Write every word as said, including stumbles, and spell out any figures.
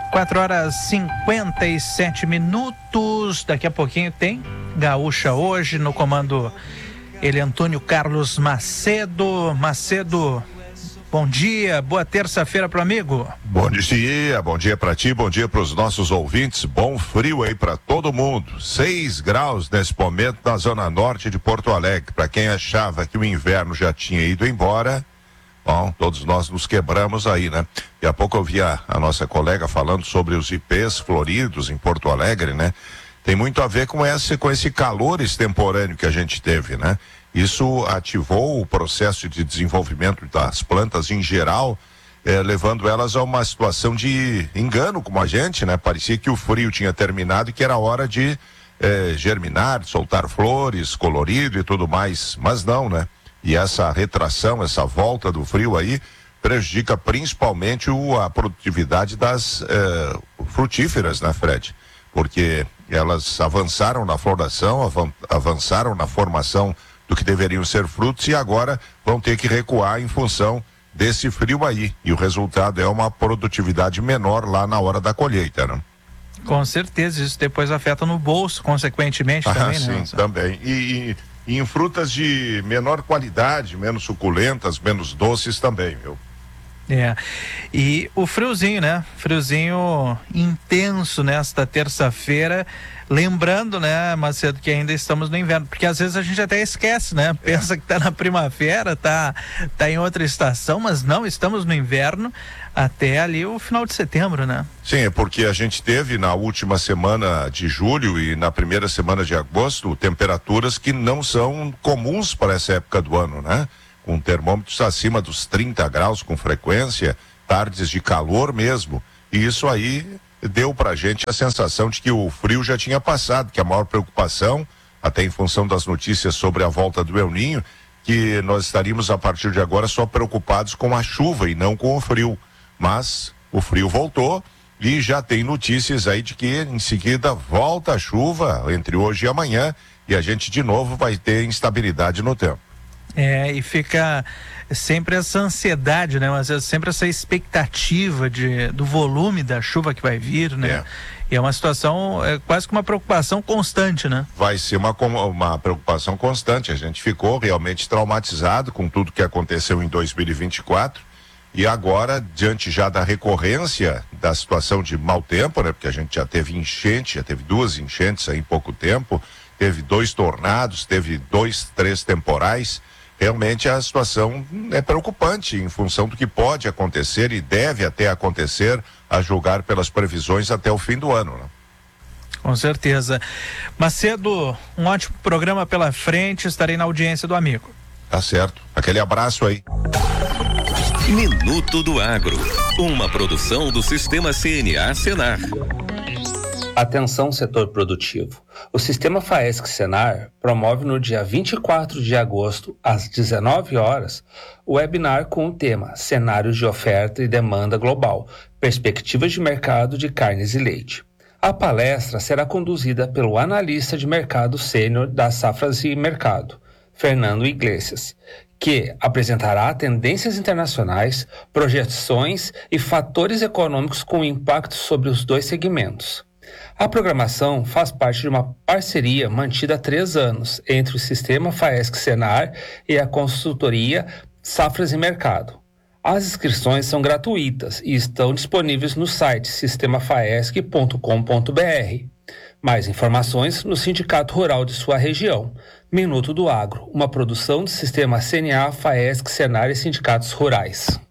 quatro horas e cinquenta e sete minutos. Daqui a pouquinho tem Gaúcha Hoje, no comando ele, Antônio Carlos Macedo. Macedo, bom dia, boa terça-feira pro amigo. Bom dia, bom dia pra ti, bom dia pros nossos ouvintes. Bom frio aí pra todo mundo. Seis graus nesse momento na zona norte de Porto Alegre. Pra quem achava que o inverno já tinha ido embora, bom, todos nós nos quebramos aí, né? Daqui a pouco eu vi a, a nossa colega falando sobre os I Pês floridos em Porto Alegre, né? Tem muito a ver com esse, com esse calor extemporâneo que a gente teve, né? Isso ativou o processo de desenvolvimento das plantas em geral, eh, levando elas a uma situação de engano como a gente, né? Parecia que o frio tinha terminado e que era hora de eh, germinar, soltar flores, colorido e tudo mais, mas não, né? E essa retração, essa volta do frio aí, prejudica principalmente o, a produtividade das eh, frutíferas, né, Fred? Porque elas avançaram na floração, avan, avançaram na formação do que deveriam ser frutos e agora vão ter que recuar em função desse frio aí. E o resultado é uma produtividade menor lá na hora da colheita, né? Com certeza, isso depois afeta no bolso, consequentemente, ah, também, sim, né? Sim, também. E... e... E em frutas de menor qualidade, menos suculentas, menos doces também, viu? É, e o friozinho, né? Friozinho intenso nesta terça-feira, lembrando, né, Macedo, que ainda estamos no inverno, porque às vezes a gente até esquece, né? Pensa é. que tá na primavera, tá, tá em outra estação, mas não, estamos no inverno até ali o final de setembro, né? Sim, é porque a gente teve na última semana de julho e na primeira semana de agosto temperaturas que não são comuns para essa época do ano, né? Com termômetros acima dos trinta graus com frequência, tardes de calor mesmo. E isso aí deu pra gente a sensação de que o frio já tinha passado, que a maior preocupação, até em função das notícias sobre a volta do El Ninho, que nós estaríamos a partir de agora só preocupados com a chuva e não com o frio. Mas o frio voltou e já tem notícias aí de que em seguida volta a chuva entre hoje e amanhã e a gente de novo vai ter instabilidade no tempo. É, e fica sempre essa ansiedade, né? Mas é sempre essa expectativa de, do volume da chuva que vai vir, né? É. E é uma situação, é quase que uma preocupação constante, né? Vai ser uma, uma preocupação constante. A gente ficou realmente traumatizado com tudo que aconteceu em dois mil e vinte e quatro. E agora, diante já da recorrência da situação de mau tempo, né? Porque a gente já teve enchente, já teve duas enchentes aí em pouco tempo, teve dois tornados, teve dois, três temporais. Realmente a situação é preocupante em função do que pode acontecer e deve até acontecer, a julgar pelas previsões até o fim do ano, né? Com certeza. Macedo, um ótimo programa pela frente, estarei na audiência do amigo. Tá certo. Aquele abraço aí. Minuto do Agro, uma produção do Sistema C N A Senar. Atenção, setor produtivo. O Sistema Faesc-Senar promove no dia vinte e quatro de agosto, às dezenove horas, o webinar com o tema Cenários de Oferta e Demanda Global, Perspectivas de Mercado de Carnes e Leite. A palestra será conduzida pelo analista de mercado sênior das Safras e Mercado, Fernando Iglesias, que apresentará tendências internacionais, projeções e fatores econômicos com impacto sobre os dois segmentos. A programação faz parte de uma parceria mantida há três anos entre o Sistema Faesc-Senar e a consultoria Safras e Mercado. As inscrições são gratuitas e estão disponíveis no site sistema faesc ponto com ponto br. Mais informações no Sindicato Rural de sua região. Minuto do Agro, uma produção do Sistema C N A, Faesc, Senar e Sindicatos Rurais.